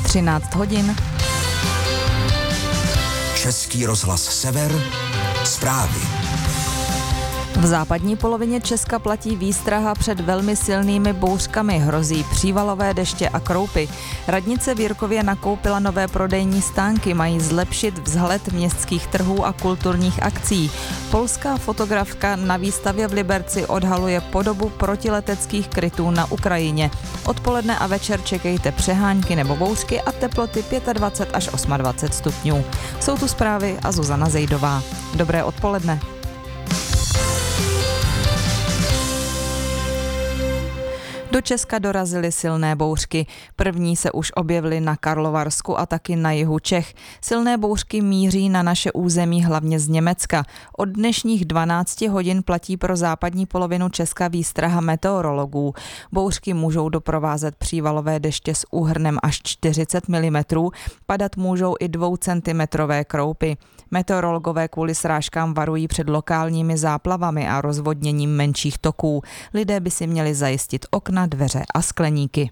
13 hodin. Český rozhlas Sever, zprávy. V západní polovině Česka platí výstraha před velmi silnými bouřkami, hrozí přívalové deště a kroupy. Radnice v Jirkově nakoupila nové prodejní stánky, mají zlepšit vzhled městských trhů a kulturních akcí. Polská fotografka na výstavě v Liberci odhaluje podobu protileteckých krytů na Ukrajině. Odpoledne a večer čekejte přehánky nebo bouřky a teploty 25 až 28 stupňů. Jsou tu zprávy a Zuzana Zejdová. Dobré odpoledne. Do Česka dorazily silné bouřky. První se už objevily na Karlovarsku a taky na jihu Čech. Silné bouřky míří na naše území hlavně z Německa. Od dnešních 12 hodin platí pro západní polovinu Česka výstraha meteorologů. Bouřky můžou doprovázet přívalové deště s úhrnem až 40 mm, padat můžou i 2 centimetrové kroupy. Meteorologové kvůli srážkám varují před lokálními záplavami a rozvodněním menších toků. Lidé by si měli zajistit okna, dveře a skleníky.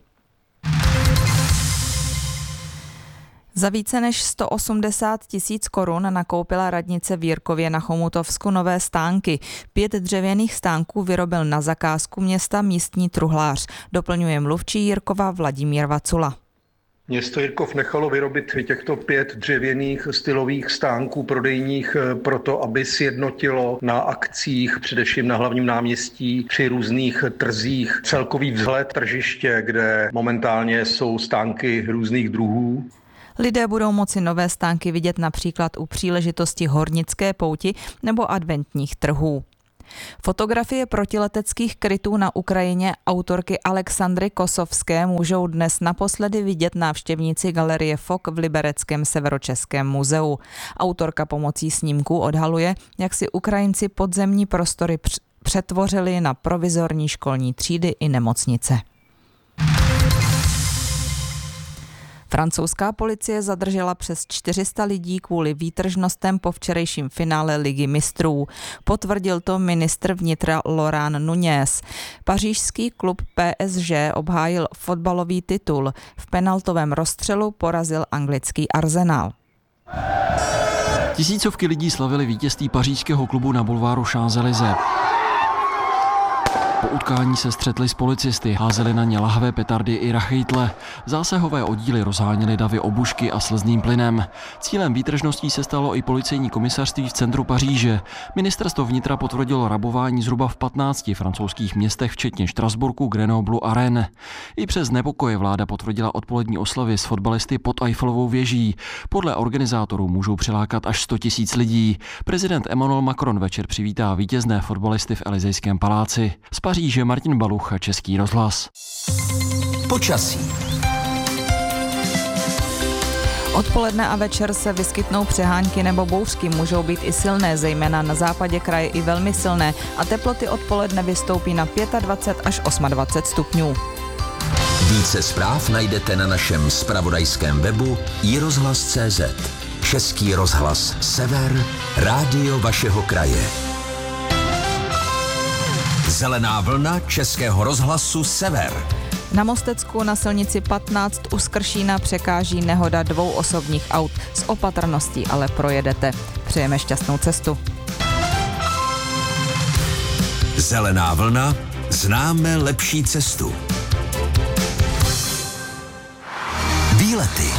Za více než 180 000 korun nakoupila radnice v Jirkově na Chomutovsku nové stánky. 5 dřevěných stánků vyrobil na zakázku města místní truhlář. Doplňuje mluvčí Jirkova Vladimír Vacula. Město Jirkov nechalo vyrobit těchto 5 dřevěných stylových stánků prodejních proto, aby sjednotilo na akcích, především na hlavním náměstí, při různých trzích celkový vzhled tržiště, kde momentálně jsou stánky různých druhů. Lidé budou moci nové stánky vidět například u příležitosti hornické pouti nebo adventních trhů. Fotografie protileteckých krytů na Ukrajině autorky Alexandry Kosovské můžou dnes naposledy vidět návštěvníci galerie FOK v Libereckém Severočeském muzeu. Autorka pomocí snímků odhaluje, jak si Ukrajinci podzemní prostory přetvořili na provizorní školní třídy i nemocnice. Francouzská policie zadržela přes 400 lidí kvůli výtržnostem po včerejším finále Ligy mistrů. Potvrdil to ministr vnitra Laurent Nunez. Pařížský klub PSG obhájil fotbalový titul. V penaltovém rozstřelu porazil anglický Arsenal. Tisícovky lidí slavili vítězství pařížského klubu na bulváru Champs-Élysées. Po utkání se střetli s policisty, házeli na ně lahve, petardy i rachejtle. Zásahové oddíly rozháněly davy obušky a slzným plynem. Cílem výtržností se stalo i policejní komisařství v centru Paříže. Ministerstvo vnitra potvrdilo rabování zhruba v 15 francouzských městech, včetně Štrasburku, Grenoblu a Rennes. I přes nepokoje vláda potvrdila odpolední oslavy s fotbalisty pod Eiffelovou věží. Podle organizátorů můžou přilákat až 100 000 lidí. Prezident Emmanuel Macron večer přivítá vítězné fotbalisty v Elysejském paláci. Z Paříže Martin Baluch, Český rozhlas. Počasí. Odpoledne a večer se vyskytnou přehánky nebo bouřky, můžou být i silné, zejména na západě kraje i velmi silné a teploty odpoledne vystoupí na 25 až 28 stupňů. Více zpráv najdete na našem zpravodajském webu iRozhlas.cz. Český rozhlas Sever, rádio vašeho kraje. Zelená vlna Českého rozhlasu Sever. Na Mostecku na silnici 15 u Skršína překáží nehoda 2 osobních aut. S opatrností ale projedete. Přejeme šťastnou cestu. Zelená vlna, známe lepší cestu. Výlety.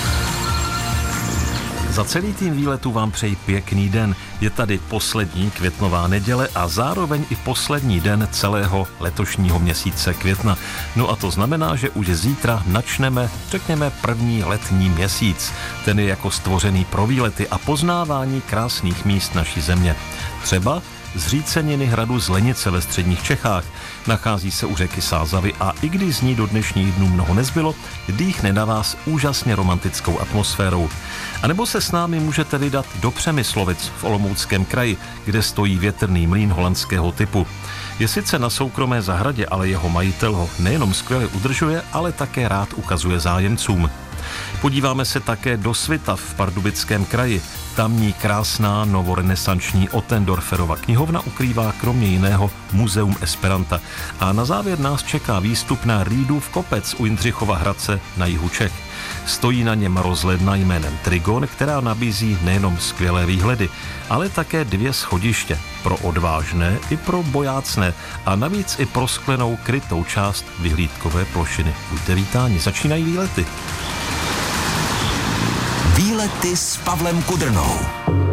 Za celý tým výletu vám přeji pěkný den. Je tady poslední květnová neděle a zároveň i poslední den celého letošního měsíce května. No a to znamená, že už zítra načneme, řekněme, první letní měsíc. Ten je jako stvořený pro výlety a poznávání krásných míst naší země. Třeba zříceniny hradu Zlenice ve středních Čechách. Nachází se u řeky Sázavy a i když z ní do dnešních dnů mnoho nezbylo, dýchne na vás úžasně romantickou atmosférou. A nebo se s námi můžete vydat do Přemyslovic v Olomouckém kraji, kde stojí větrný mlýn holandského typu. Je sice na soukromé zahradě, ale jeho majitel ho nejenom skvěle udržuje, ale také rád ukazuje zájemcům. Podíváme se také do Svitav v Pardubickém kraji. Tamní krásná novorenesanční Ottendorferova knihovna ukrývá kromě jiného Muzeum Esperanta. A na závěr nás čeká výstup na Rýdův kopec u Jindřichova Hradce na jihu Čech. Stojí na něm rozhledna jménem Trigon, která nabízí nejenom skvělé výhledy, ale také 2 schodiště pro odvážné i pro bojácné a navíc i pro sklenou krytou část vyhlídkové plošiny. Buďte vítáni, začínají výlety. Výlety s Pavlem Kudrnou.